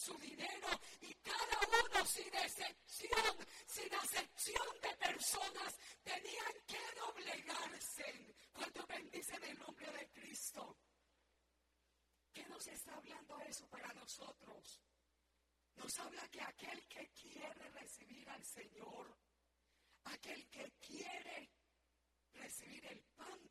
su dinero, y cada uno sin excepción de personas tenían que doblegarse. ¿Cuánto bendicen el nombre de Cristo? ¿Qué nos está hablando eso para nosotros? Nos habla que aquel que quiere recibir al Señor, aquel que quiere recibir el pan